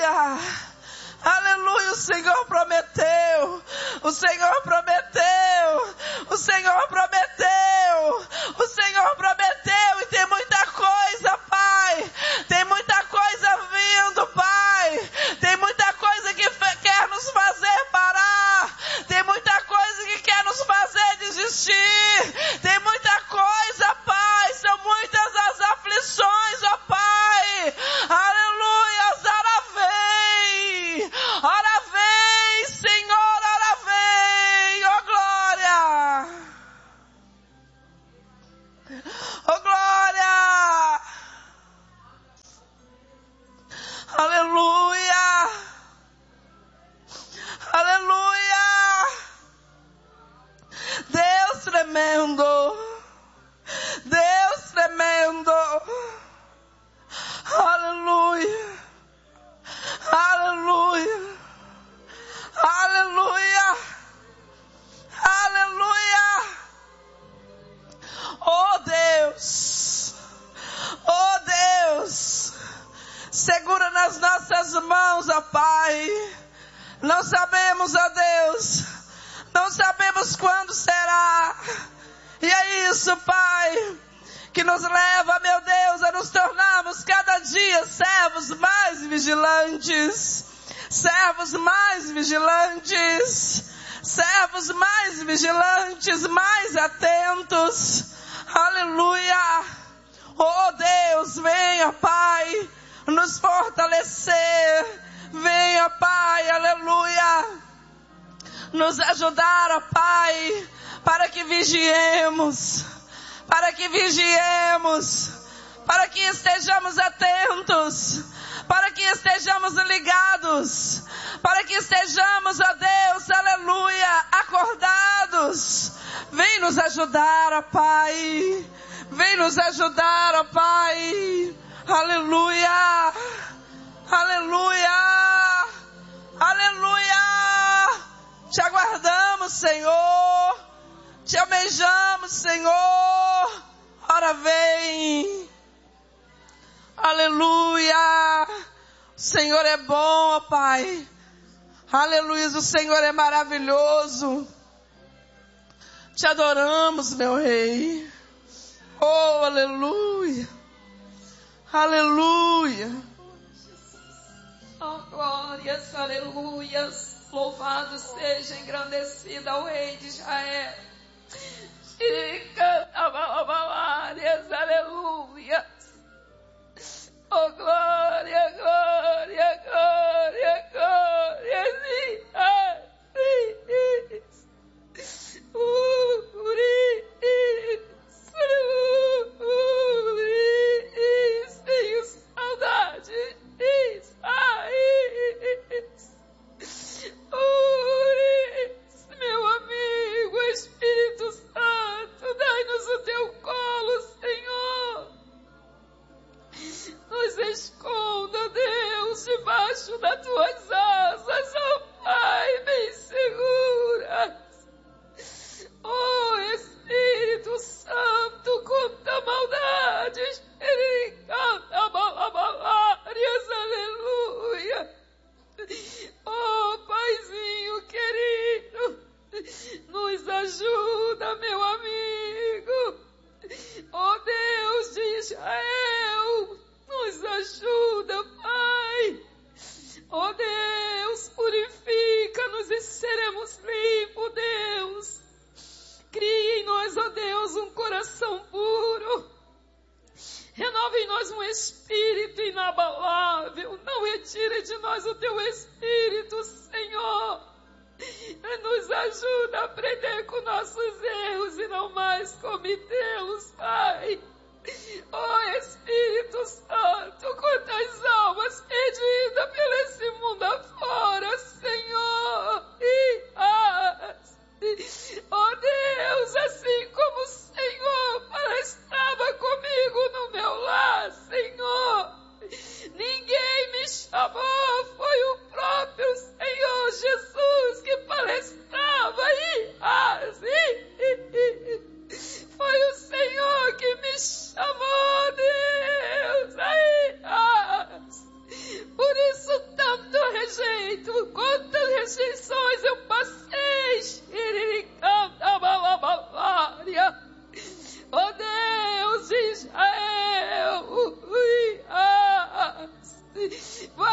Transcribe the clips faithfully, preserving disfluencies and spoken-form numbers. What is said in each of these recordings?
Aleluia. Aleluia, o Senhor prometeu, o Senhor prometeu, o Senhor prometeu, o Senhor prometeu e tem muita coisa, Pai, tem muita coisa vindo, Pai, tem muita coisa que quer nos fazer parar, tem muita coisa que quer nos fazer desistir, tem muita coisa, Pai, são muitas as aflições, ó Pai, aleluia, ora vem. Ora vem, Senhor, ora vem, oh glória, oh glória, aleluia, aleluia, Deus tremendo, Deus tremendo, aleluia, aleluia. Aleluia, aleluia, oh Deus, oh Deus, segura nas nossas mãos, ó Pai, não sabemos, ó Deus, não sabemos quando será, e é isso, Pai, que nos leva, meu Deus, a nos tornarmos cada dia servos mais vigilantes, servos mais vigilantes, servos mais vigilantes, mais atentos, aleluia, oh Deus, venha Pai, nos fortalecer, venha Pai, aleluia, nos ajudar, ó Pai, para que vigiemos, para que vigiemos, para que estejamos atentos, para que estejamos ligados, para que estejamos, ó Deus, aleluia, acordados. Vem nos ajudar, ó Pai, vem nos ajudar, ó Pai, aleluia, aleluia, aleluia, te aguardamos, Senhor, te almejamos, Senhor, ora vem. Aleluia, o Senhor é bom, ó Pai, aleluia, o Senhor é maravilhoso, te adoramos, meu Rei, oh, aleluia, aleluia, oh, glórias, aleluias, louvado seja, engrandecido ao Rei de Israel, e canta glórias, aleluia. Oh, glória, glória, glória, glória, sim, uh, tenho saudade, meu amigo, Espírito Santo, dai-nos o teu colo, Senhor. Nos esconda, Deus, debaixo das tuas asas, ó Pai, bem seguras. Oh, Espírito Santo, quanta maldade, Espírito, canta malabares, aleluia. Oh, Paizinho querido, nos ajuda, meu amigo. Oh, Deus de Israel, nos ajuda, Pai. Oh, Deus, purifica-nos e seremos limpos, Deus. Cria em nós, ó Deus, um coração puro. Renova em nós um espírito inabalável. Não retire de nós o teu espírito, Senhor. Nos ajuda a aprender com nossos erros e não mais cometê-los, Pai. Oh, Espírito Santo, quantas almas perdidas pelo esse mundo afora, Senhor. E, ah, oh, Deus, assim como o Senhor palestrava comigo no meu lar, Senhor, ninguém me chamou, foi o próprio Senhor Jesus que palestrava. E, ah, foi o Senhor que me chamou, Deus. Aí, ah, por isso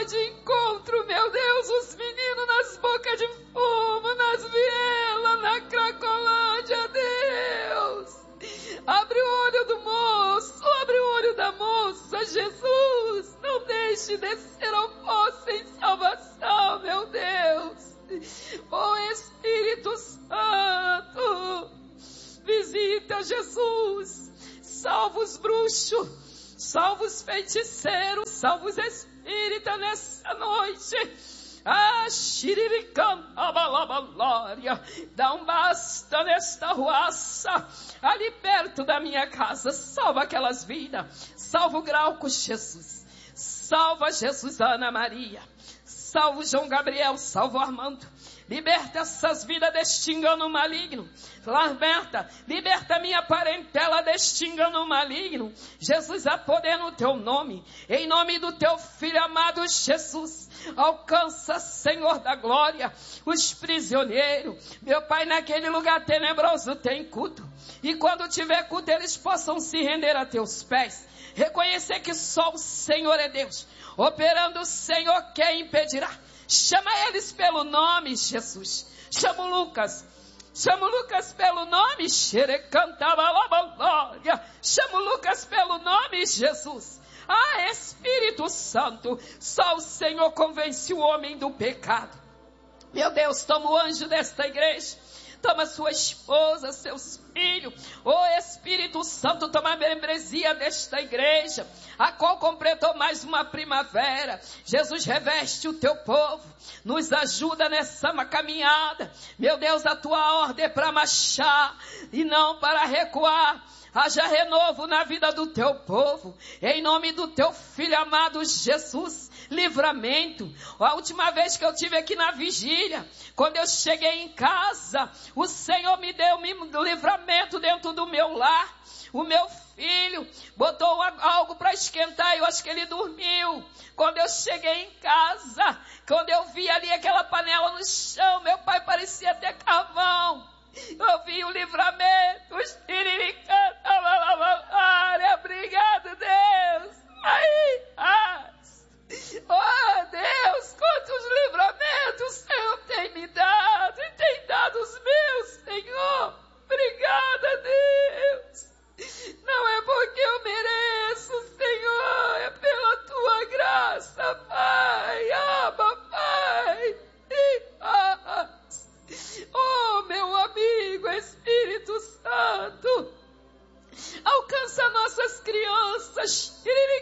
de encontro, meu Deus, os meninos nas bocas de fumo, nas vielas, na Cracolândia, Deus. Abre o olho do moço, abre o olho da moça, Jesus. Não deixe descer ao poço sem salvação, meu Deus. Oh Espírito Santo, visita, Jesus. Salva os bruxos, salva os feiticeiros, salva os espíritas nessa noite. Ah, xirirican, abalabalória, dá um basta nesta ruaça, ali perto da minha casa. Salva aquelas vidas, salva o Grauco, Jesus. Salva, Jesus, Ana Maria. Salva o João Gabriel, salva o Armando. Liberta essas vidas deste engano maligno. Liberta, liberta minha parentela deste engano maligno. Jesus, há poder no teu nome. Em nome do teu filho amado Jesus. Alcança, Senhor da glória, os prisioneiros. Meu Pai, naquele lugar tenebroso tem culto. E quando tiver culto, eles possam se render a teus pés. Reconhecer que só o Senhor é Deus. Operando o Senhor, quem impedirá? Chama eles pelo nome, Jesus. Chama o Lucas. Chama o Lucas pelo nome. Chama o Lucas pelo nome, Jesus. Ah, Espírito Santo. Só o Senhor convence o homem do pecado. Meu Deus, toma o anjo desta igreja. Toma sua esposa, seus filhos. Oh Espírito Santo, toma a membresia desta igreja, a qual completou mais uma primavera. Jesus, reveste o teu povo. Nos ajuda nessa caminhada. Meu Deus, a tua ordem é para marchar e não para recuar. Haja renovo na vida do teu povo. Em nome do teu filho amado Jesus. Livramento. A última vez que eu tive aqui na vigília, quando eu cheguei em casa, o Senhor me deu um livramento dentro do meu lar. O meu filho botou algo para esquentar e eu acho que ele dormiu. Quando eu cheguei em casa, quando eu vi ali aquela panela no chão, meu pai parecia até carvão. Eu vi o livramento. Obrigado, Deus. Ai, ai. Oh Deus, quantos livramentos o Senhor tem me dado e tem dado os meus, Senhor. Obrigada, Deus. Não é porque eu mereço, Senhor, é pela tua graça, Pai. Abba, Pai. Oh, meu amigo Espírito Santo, alcança nossas crianças,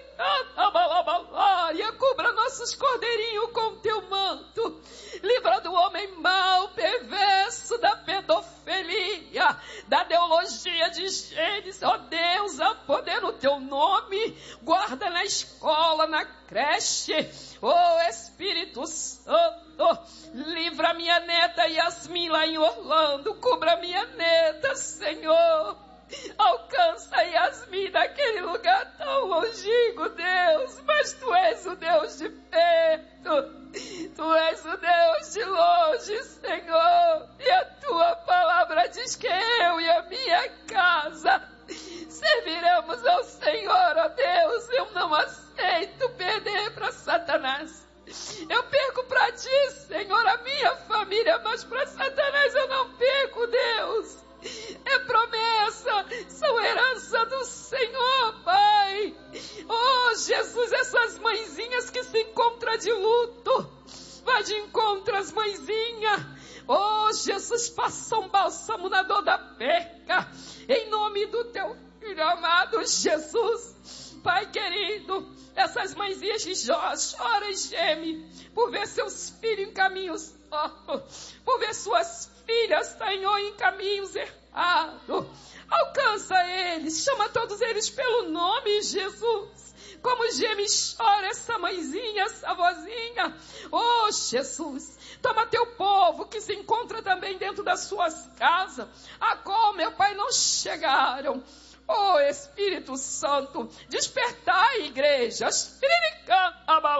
cubra nossos cordeirinhos com teu manto, livra do homem mau, perverso, da pedofilia, da ideologia de genes. Ó Deus, há poder no teu nome, guarda na escola, na creche. Ó Espírito Santo, livra minha neta Yasmin lá em Orlando, cubra minha neta, Senhor. Alcança Yasmin naquele lugar tão longínquo, Deus, mas Tu és o Deus de perto, Tu és o Deus de longe, Senhor, e a Tua palavra diz que eu e a minha casa serviremos ao Senhor, ó Deus. Eu não aceito perder para Satanás. Eu perco para Ti, Senhor, a minha família, mas para Satanás eu não perco, Deus. É promessa, são herança do Senhor, Pai. Oh, Jesus, essas mãezinhas que se encontram de luto, vai de encontro às mãezinhas. Oh, Jesus, passa um bálsamo na dor da perca, em nome do Teu Filho amado, Jesus. Pai querido, essas mãezinhas que choram e gemem por ver seus filhos em caminhos tortos, por ver suas filhas, Senhor, em caminhos errados. Alcança eles, chama todos eles pelo nome, Jesus. Como geme e chora essa mãezinha, essa vozinha. Oh, Jesus, toma teu povo que se encontra também dentro das suas casas, a qual, meu Pai, não chegaram. Oh, Espírito Santo, despertar a igreja, despertar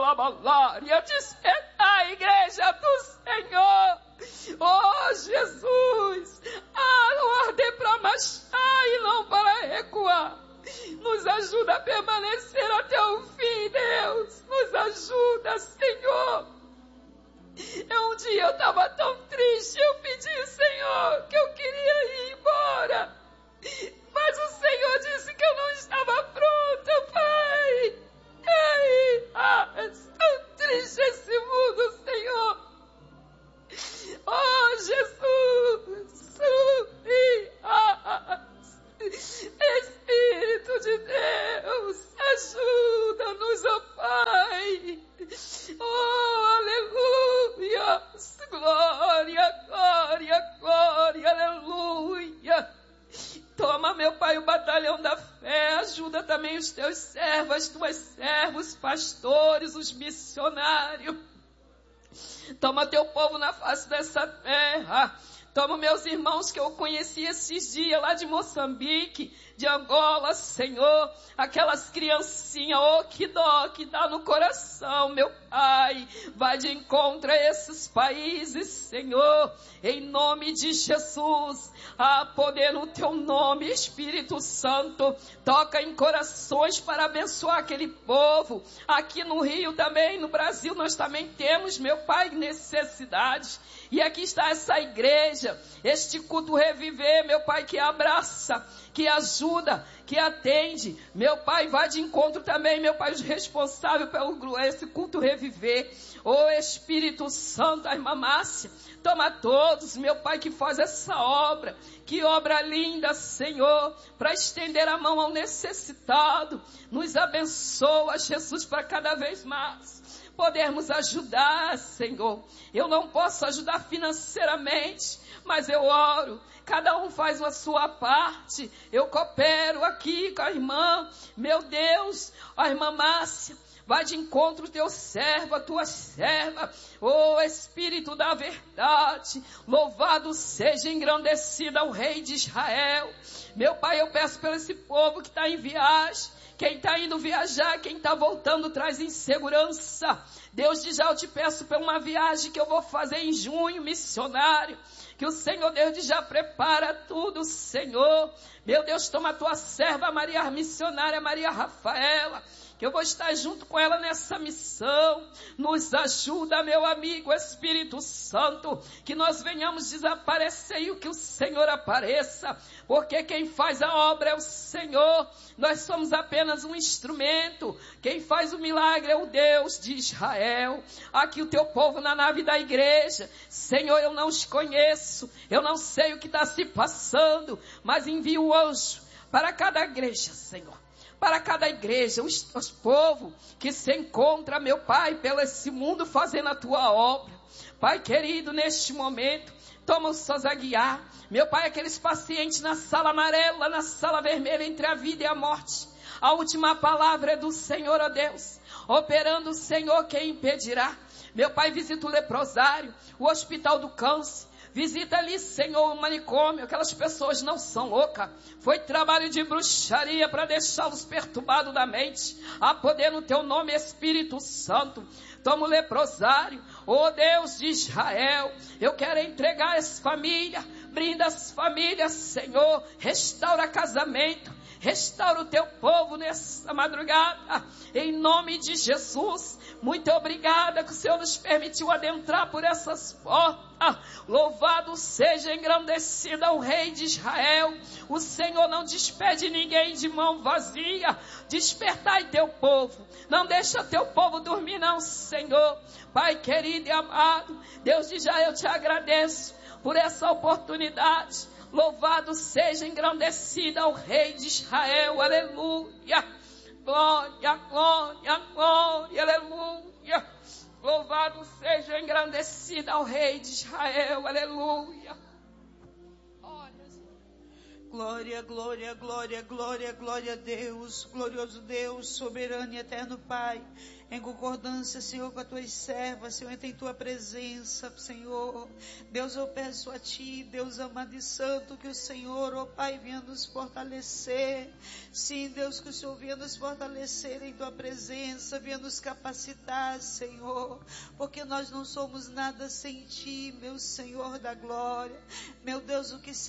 a igreja do Senhor. Oh, Jesus, a ordem para marchar e não para recuar. Nos ajuda a permanecer até o fim, Deus. Nos ajuda, Senhor. Eu, um dia eu estava tão triste, eu pedi, Senhor, que eu queria ir embora. Mas o Senhor disse que eu não estava pronta, Pai. Ai, ah, é tão triste esse mundo, Senhor. Oh, Jesus. Espírito de Deus, ajuda-nos, ó Pai. Oh, aleluia. Glória, glória, glória, aleluia. Toma, meu Pai, o batalhão da fé. Ajuda também os teus servos, as tuas servos, pastores, os missionários. Toma teu povo na face dessa terra. Toma meus irmãos que eu conheci esses dias lá de Moçambique, de Angola, Senhor. Aquelas criancinhas, oh, que dó que dá no coração, meu Pai. Vai de encontro a esses países, Senhor. Em nome de Jesus. Há poder no teu nome, Espírito Santo. Toca em corações para abençoar aquele povo. Aqui no Rio também, no Brasil, nós também temos, meu Pai, necessidades. E aqui está essa igreja, este culto reviver, meu Pai, que abraça, que ajuda, que atende. Meu Pai, vai de encontro também, meu Pai, os responsáveis pelo esse culto reviver. Ô Espírito Santo, a irmã Márcia, toma todos, meu Pai, que faz essa obra. Que obra linda, Senhor, para estender a mão ao necessitado. Nos abençoa, Jesus, para cada vez mais podermos ajudar, Senhor. Eu não posso ajudar financeiramente, mas eu oro. Cada um faz a sua parte. Eu coopero aqui com a irmã. Meu Deus, a irmã Márcia, vai de encontro o teu servo, a tua serva. Oh, Espírito da verdade, louvado seja, engrandecido o Rei de Israel. Meu Pai, eu peço pelo esse povo que está em viagem. Quem está indo viajar, quem está voltando, traz insegurança. Deus, de já eu te peço por uma viagem que eu vou fazer em junho, missionário. Que o Senhor, Deus, de já prepara tudo, Senhor. Meu Deus, toma a tua serva, Maria missionária, Maria Rafaela. Que eu vou estar junto com ela nessa missão. Nos ajuda, meu amigo Espírito Santo, que nós venhamos desaparecer e o que o Senhor apareça, porque quem faz a obra é o Senhor. Nós somos apenas um instrumento. Quem faz o milagre é o Deus de Israel. Aqui o teu povo na nave da igreja. Senhor, eu não os conheço, eu não sei o que está se passando, mas envia o anjo para cada igreja, Senhor. Para cada igreja, os, os povos que se encontram, meu Pai, pelo esse mundo fazendo a tua obra. Pai querido, neste momento, toma os seus a guiar. Meu Pai, aqueles pacientes na sala amarela, na sala vermelha, entre a vida e a morte. A última palavra é do Senhor, ó Deus. Operando o Senhor, quem impedirá? Meu Pai, visita o leprosário, o hospital do câncer. Visita ali, Senhor, o manicômio. Aquelas pessoas não são loucas. Foi trabalho de bruxaria para deixá-los perturbados da mente. Há poder no teu nome, Espírito Santo. Toma o leprosário. Oh Deus de Israel, eu quero entregar as famílias. Brinda as famílias, Senhor. Restaura casamento. Restaura o teu povo nessa madrugada. Em nome de Jesus. Muito obrigada que o Senhor nos permitiu adentrar por essas portas. Louvado seja, engrandecido o Rei de Israel. O Senhor não despede ninguém de mão vazia. Despertai teu povo. Não deixa teu povo dormir não, Senhor. Pai querido e amado, Deus de Israel, eu te agradeço por essa oportunidade. Louvado seja, engrandecido o Rei de Israel. Aleluia. Glória, glória, glória, aleluia. Louvado seja, engrandecido ao Rei de Israel, aleluia. Glória, glória, glória, glória, glória a Deus, glorioso Deus, soberano e eterno Pai. Em concordância, Senhor, com as tuas servas, Senhor, em tua presença, Senhor. Deus, eu peço a ti, Deus amado e santo, que o Senhor, ó Pai, venha nos fortalecer. Sim, Deus, que o Senhor venha nos fortalecer em tua presença, venha nos capacitar, Senhor, porque nós não somos nada sem ti, meu Senhor da glória. Meu Deus, o que